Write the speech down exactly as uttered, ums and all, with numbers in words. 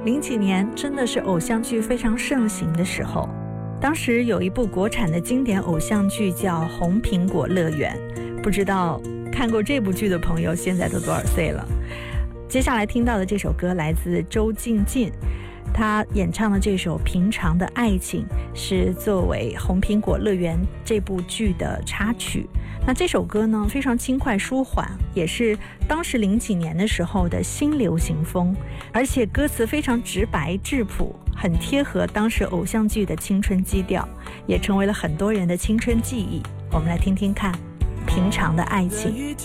零几年真的是偶像剧非常盛行的时候，当时有一部国产的经典偶像剧叫《红苹果乐园》，不知道看过这部剧的朋友现在都多少岁了。接下来听到的这首歌来自周静静，她演唱的这首《平常的爱情》是作为《红苹果乐园》这部剧的插曲。那这首歌呢，非常轻快舒缓，也是当时零几年的时候的新流行风，而且歌词非常直白质朴，很贴合当时偶像剧的青春基调，也成为了很多人的青春记忆。我们来听听看《平常的爱情》。